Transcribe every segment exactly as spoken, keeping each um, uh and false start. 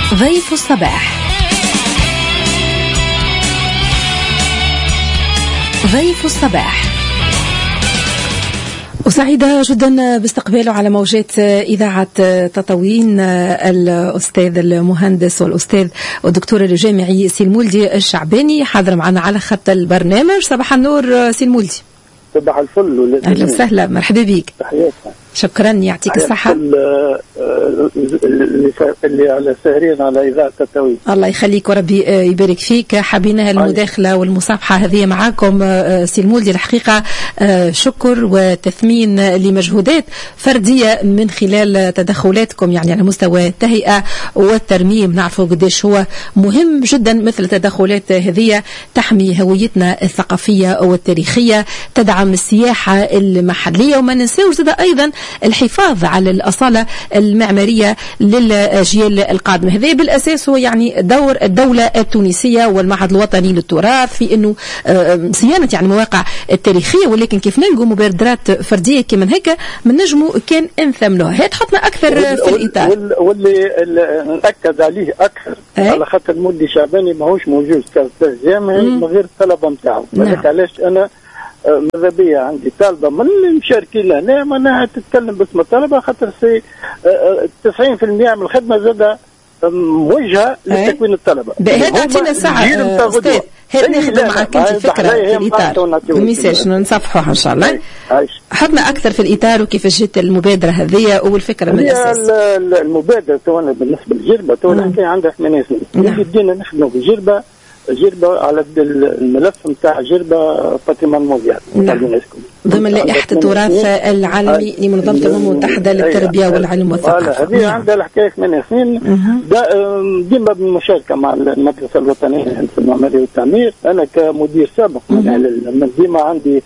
ضيف الصباح. ضيف الصباح. وسعيدة جدا باستقباله على موجات إذاعة تطاوين الأستاذ المهندس والأستاذ والدكتور الجامعي سي المولدي الشعباني، حاضر معنا على خط البرنامج. صباح النور سي المولدي. صباح الفل. أهلا وسهلا، مرحبا بك. تحياتنا. شكرا، يعطيك الصحة. اللي على سهرين على إذاعة تطاوين. الله يخليك وربي يبارك فيك. حابين المداخلة والمصافحة هذه معاكم سي المولدي. الحقيقة شكر وتثمين لمجهودات فردية من خلال تدخلاتكم يعني على مستوى التهيئة والترميم. نعرفوا قديش هو مهم جدا مثل التدخلات هذه، تحمي هويتنا الثقافية والتاريخية، تدعم السياحة المحلية، وما ننساوش أيضا الحفاظ على الأصالة المعمارية للأجيال القادمة. هذا بالأساس هو يعني دور الدولة التونسية والمعهد الوطني للتراث في أنه صيانة يعني المواقع التاريخية، ولكن كيف نلقوا مبادرات فردية كمان هيك من نجموا كان انثم له. هي تحطنا أكثر في الإطار واللي نأكد عليه أكثر أي؟ على خاطر المولدي شعباني ماهوش موجود كأستاذ جامعي من غير الطلبة نتاعو. نعم. علاش أنا ماذا بيا عندي طالبة من المشاركين هنا معناها تتكلم باسم الطلبة، خاطر سي تسعين بالمئة من الخدمة زادة موجهة لتكوين الطلبة. هذا تعطينا ساعة أستاذ، هذا ناخذ معك أنت فكرة في الإطار الميساج نصفحوها إن شاء الله. حطنا أكثر في الإطار وكيف جت المبادرة هذه والفكرة من الأساس. المبادرة تونا بالنسبة للجربة تونا حكاية عندها ثمانية سنين. اللي بدينا نخدموا في جربة جربة على الملف نتاع جربة باتريمون مونديال اليونسكو ضمن لائحة التراث العالمي لمنظمة الأمم المتحدة للتربية والعلم والثقافة. هذه عندها الحكاية ثمانية سنين ديما بالمشاركة مع المدرسة الوطنية للهندسة المعمارية والتعمير. أنا كمدير سابق ديما عندي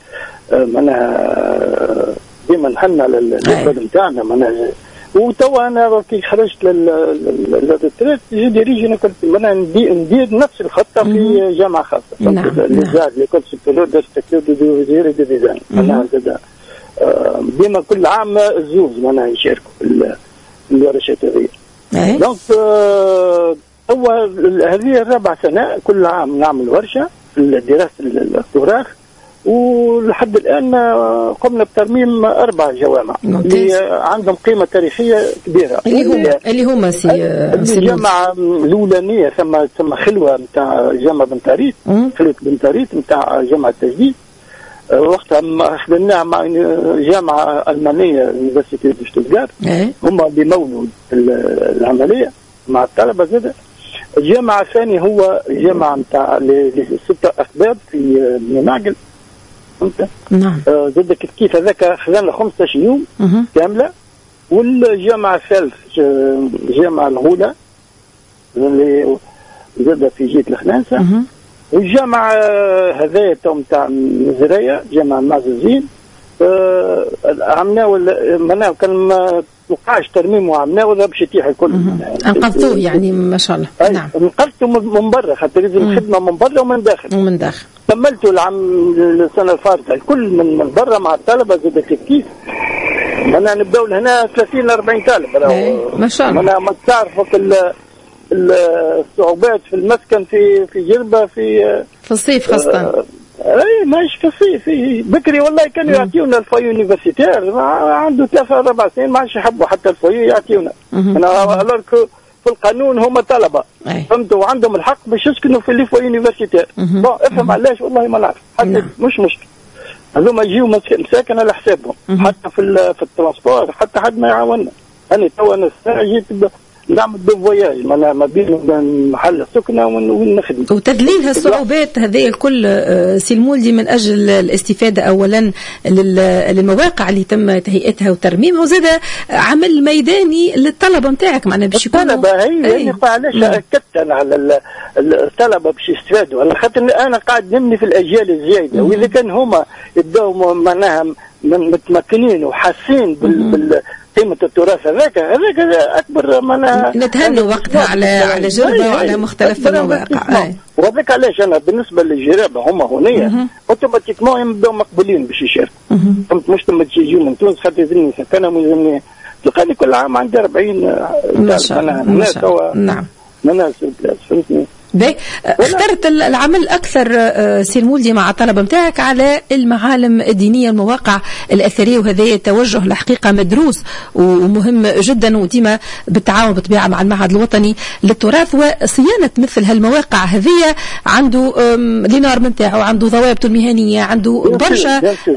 معناها ديما نحن على البلد نتاعنا معناها. وتوا انا كي خرجت للدكتوراه جدي ريجي كنت انا ندير نفس الخطه في جامعه خاصه. نعم. لزاد اللي كنت سكتور درست تكتيك دي ديزاين. انا زاد ديما كل عام الزوز معناها يشاركوا في الورشات هذه. دونك توا هذه الرابع سنه كل عام نعمل ورشه في دراسه التراث، ولحد الآن قمنا بترميم أربع جوامع اللي عندهم قيمة تاريخية كبيرة. اللي هم اللي هم سي الجامعة الأولانية ثم ثم خلوة نتاع جامعة بن تاريت، خلوة بن تاريت نتاع جامعة التجديد. وقتها خدمناها مع جامعة ألمانية يونيفرسيتي دو شتوتغارت، هم اللي مولوا العملية مع الطلبة زادة. الجامعة الثانية هو جامعة نتاع لستة أخباب في بني معقل. نعم. آه زاد كيف هذاك خذنا خمسة يوم كاملة. والجامعة الثالث جامعة الغولة اللي زاد في جهة الخناسة. والجامعة هذايا تاع مزرية جامعة معززين آه عملناه مناو كان ما توقعش ترميم وعملناه باش يتيح الكل. انقذتوه يعني ما شاء الله. نعم. انقذته من برا خاطر لازم خدمة من برا ومن داخل. ومن داخل. كملته العام السنة الفارطة الكل من من برا مع الطلبة زاد كيف كيف. أنا نبدأ لهنا ثلاثين أربعين طالب. ما شاء الله. أنا ما تعرفوا الصعوبات في المسكن في في جربة في في الصيف خاصة. آه اي ماشي في الصيف في بكري والله كانوا يعطيونا الفوي يونيفرسيتير عنده ثلاثة أربع سنين ما عادش يحبوا حتى الفوي يعطيونا. أنا ألرك في القانون هم طلبة فهمتوا وعندهم الحق باش يسكنوا في اللي فوي يونيفرسيتير. بون افهم علاش والله ما نعرف حتى مش مشكل. هذوما يجيو مساكن على حسابهم حتى في في الترانسبور حتى حد ما يعاوننا. أنا تو أنا الساعة جيت نعمل دو فواياج ما بين محل السكنة ونخدم. وتذليل هالصعوبات هذه الكل سي المولدي من أجل الاستفادة أولا للمواقع اللي تم تهيئتها وترميمها، وزاد عمل ميداني للطلبة نتاعك معنا باش يكونوا الطلبة هي يعني علاش أكدت أنا على الطلبة باش يستفادوا على خاطر أنا قاعد نبني في الأجيال الزايدة. وإذا كان هما يداو معناها متمكنين وحاسين بال قيمة التراث هذاك هذاك أكبر معناها نتهنوا وقتها على على جربة وعلى مختلف المواقع. وهذاك علاش أنا بالنسبة للجرابة هما هنا أوتوماتيكمون يبدأوا مقبولين باش يشاركوا. فهمت مش تم تيجوا من تونس خاطر يلزمني سكنهم ويلزمني تلقاني كل عام عندي أربعين ما شاء الله. نعم. منها سيركلاس فهمتني. باهي اخترت العمل اكثر سي المولدي مع الطلبه نتاعك على المعالم الدينيه المواقع الاثريه، وهذا توجه الحقيقه مدروس ومهم جدا، وديما بالتعاون بالطبيعه مع المعهد الوطني للتراث وصيانه مثل هالمواقع هذه. عنده لينار نتاعو، عنده ضوابطه المهنيه، عنده برشا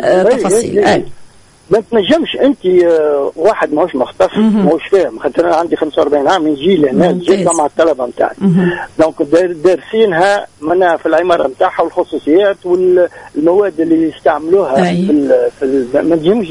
تفاصيل. ما تنجمش انت واحد ماهوش مختص ماهوش فاهم، خاطر انا عندي خمسة وأربعين عام نجي لهنا جيت مع الطلبه نتاعي، دونك دارسينها منها في العماره نتاعها والخصوصيات والمواد اللي يستعملوها في, في ما تنجمش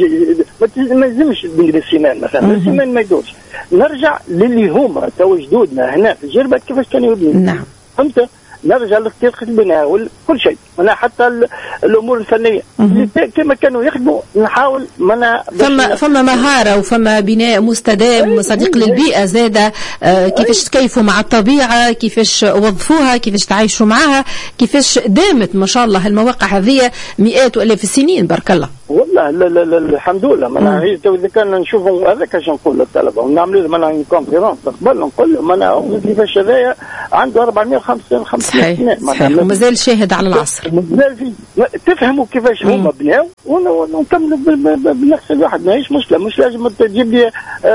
ما تنجمش بالسيمان مثلا، السيمان ما يدورش. نرجع للي هما تو جدودنا هنا في الجربه كيفاش كانوا يبنوا. نعم فهمت؟ نرجع لطريقة البناء وكل شيء، أنا حتى الأمور الفنية كما كانوا يخدموا نحاول منا فما فما مهارة وفما بناء مستدام صديق للبيئة زادة. آه كيفاش تكيفوا مع الطبيعة، كيفاش وظفوها، كيفاش تعيشوا معها، كيفاش دامت ما شاء الله المواقع هذه مئات وآلاف السنين بارك الله. والله لا لا لا الحمد لله. ما هي تو إذا كان نشوفوا هذاك اش نقول للطلبة ونعملوا لهم أنا كونفيرونس قبل نقول لهم أنا كيفاش هذايا عنده أربعمائة وخمسين صحيح صحيح ومازال شاهد على العصر. مازال في تفهموا كيفاش هما بناو ونكملوا بنفس الواحد، ماهيش مشكلة. مش لازم تجيب لي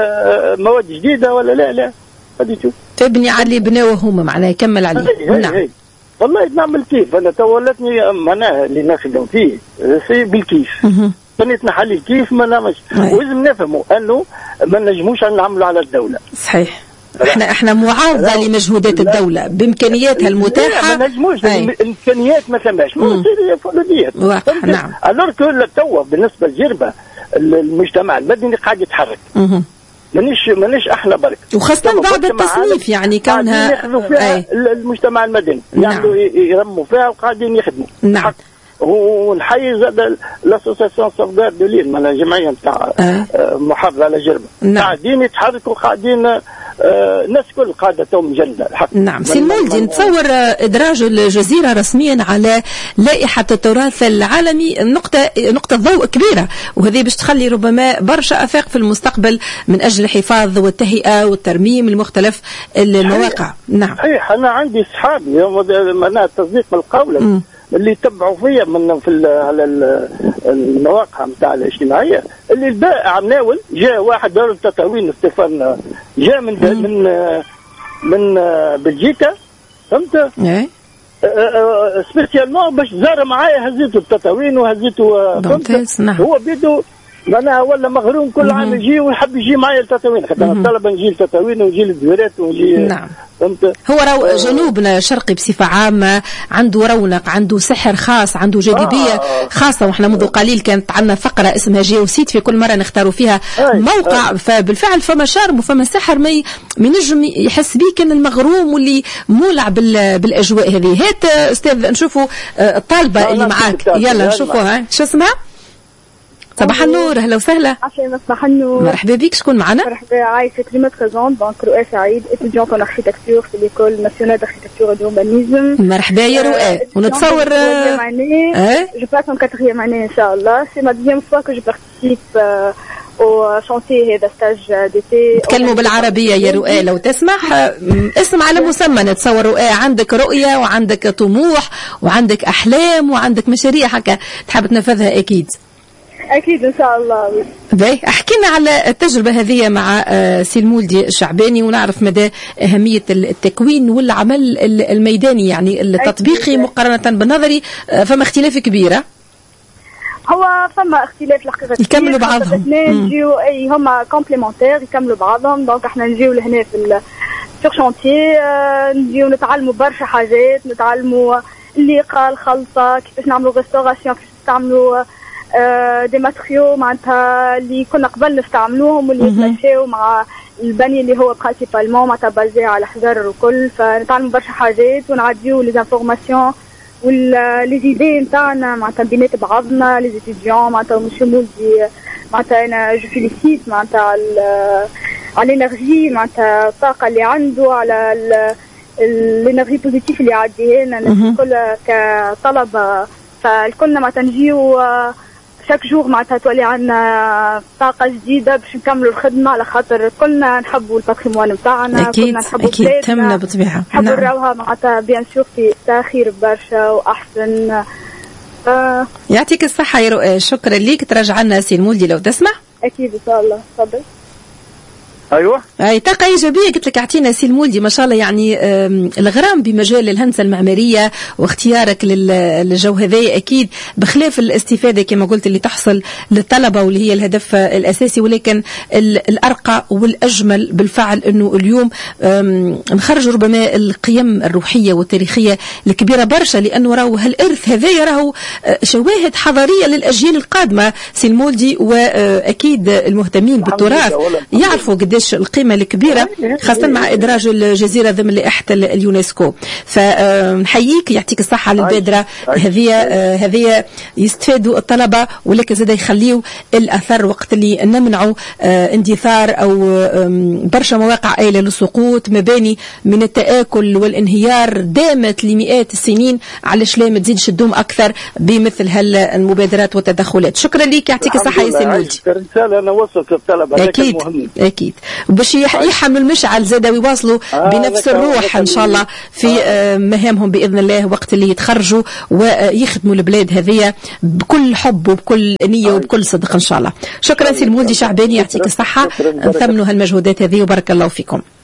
مواد جديدة ولا لا لا هذه شوف تبني على اللي بناوه هما معناها يكمل عليه. نعم والله نعمل كيف أنا تولتني معناها اللي نخدم فيه في بالكيف بنيت نحل الكيف ما نعملش، ولازم نفهموا أنه ما نجموش نعملوا على الدولة. صحيح احنا احنا معارضه لمجهودات الدوله بامكانياتها المتاحه. ما نجموش الامكانيات ما ثماش فلوديات واقع. نعم الور كل توا بالنسبه لجربه المجتمع المدني قاعد يتحرك. مانيش مانيش احنا برك، وخاصه بعد التصنيف يعني كونها ياخذوا فيها المجتمع المدني يعملوا يرموا فيها وقاعدين يخدموا. نعم ونحيي زاد لاسوسياسيون سوفغارد دو ليل معناها جمعيه نتاع محافظه على جربه. نعم. قاعدين يتحركوا قاعدين الناس كل قاعده تو مجلده الحق. نعم سي المولدي نتصور ادراج الجزيره رسميا على لائحه التراث العالمي نقطه نقطه ضوء كبيره، وهذه باش تخلي ربما برشا افاق في المستقبل من اجل الحفاظ والتهيئه والترميم لمختلف المواقع. نعم صحيح. انا عندي اصحابي معناها تصديق من القول اللي يتبعوا فيا من في على المواقع نتاع الاجتماعيه، اللي البائع مناول جاء واحد دار التطاوين ستيفان جاء من من من بلجيكا فهمت؟ ايه سبيسيالمون باش زار معايا هزيته التطاوين وهزيته فهمت؟ نعم. هو بيدو معناها ولا مغروم كل عام يجي ويحب يجي معايا التطاوين، خاطر الطلبه نجي التطاوين ونجي الدويرات ونجي. نعم فهمت؟ هو رو جنوبنا الشرقي بصفه عامه عنده رونق، عنده سحر خاص، عنده جاذبيه آه. خاصه. واحنا منذ قليل كانت عندنا فقره اسمها جيوسيت في كل مره نختاروا فيها أي. موقع أي. فبالفعل فما شارم وفما سحر ما ينجم يحس به كان المغروم واللي مولع بالاجواء هذه. هات استاذ نشوفوا الطالبه اللي معاك، يلا نشوفوها شو اسمها. صباح النور، اهلا وسهلا. عافية صباح النور. مرحبا بك، شكون معنا؟ مرحبا عايشة كلمة بريزونت دونك رؤى سعيد étudiante en architecture في l'école nationale d'architecture et d'urbanisme. مرحبا يا رؤى. ونتصور je passe en quatrième année إن شاء الله. C'est ma deuxième fois que je participe au chantier هذا stage d'été. تكلموا بالعربية يا رؤى لو تسمح. اسم على مسمى. نتصور رؤى عندك رؤية وعندك طموح وعندك أحلام وعندك مشاريع هكا تحب تنفذها أكيد. أكيد إن شاء الله. باهي احكي لنا على التجربة هذه مع سي المولدي الشعباني ونعرف مدى أهمية التكوين والعمل الميداني يعني التطبيقي مقارنة بالنظري. فما اختلاف كبيرة. هو فما اختلاف الحقيقة يكملوا بعضهم. نجيو أي هما كومبليمنتير يكملوا بعضهم. دونك احنا نجيو لهنا في سور شانتيي نجيو نتعلموا برشا حاجات، نتعلموا الليقة الخلطة كيفاش نعملوا ريستوراسيون، كيفاش نستعملوا آه دي ماتريو معناتها اللي كنا قبل نستعملوهم واللي يتمشاو مع البني اللي هو برينسيبالمون معناتها بازي على حجر وكل. فنتعلموا برشا حاجات ونعديو لي انفورماسيون ولي زيدي نتاعنا معناتها بينات بعضنا لي ستوديون معناتها مش مولدي معناتها انا جو فيليسيت معناتها على الانرجي معناتها الطاقه اللي عنده على الانرجي بوزيتيف اللي يعديها لنا الكل كطلبه. فالكلنا معناتها نجيو شاك جور معناتها تولي عندنا طاقه جديده باش نكملوا الخدمه، على خاطر كلنا نحبوا الباتريمون نتاعنا، كلنا نحبوا اكيد تمنا بالطبيعه، نحبوا نراوها معناتها بيان سور في تاخير برشا واحسن. آه يعطيك الصحه يا رؤى، شكرا ليك. ترجع لنا سي المولدي لو تسمع. اكيد ان شاء الله، تفضل. ايوه اي طاقه ايجابيه قلت لك اعطينا سي المولدي ما شاء الله، يعني الغرام بمجال الهندسه المعماريه واختيارك للجو هذا اكيد بخلاف الاستفاده كما قلت اللي تحصل للطلبه واللي هي الهدف الاساسي، ولكن الارقى والاجمل بالفعل انه اليوم نخرج ربما القيم الروحيه والتاريخيه الكبيره برشا، لانه راهو هالارث هذايا راهو شواهد حضاريه للاجيال القادمه سي المولدي، واكيد المهتمين بالتراث يعرفوا قد القيمة الكبيرة خاصة مع إدراج الجزيرة ضمن لائحة اليونسكو. فنحييك يعطيك الصحة للبادرة هذه هذه يستفادوا الطلبة، ولكن زاد يخليوا الأثر وقت اللي نمنعوا اندثار أو برشا مواقع آيلة للسقوط، مباني من التآكل والانهيار دامت لمئات السنين، علاش لا ما تزيدش تدوم أكثر بمثل هالمبادرات والتدخلات. شكرا لك يعطيك الصحة يا سي المولدي. رسالة أنا وصلت للطلبة أكيد أكيد، وباش يحملوا المشعل زاد ويواصلوا آه بنفس الروح ان شاء الله في آه مهامهم باذن الله وقت اللي يتخرجوا ويخدموا البلاد هذه بكل حب وبكل نيه وبكل صدق ان شاء الله. شكرا سي المولدي شعباني، يعطيك الصحه، نثمنوا هالمجهودات هذه وبارك الله فيكم.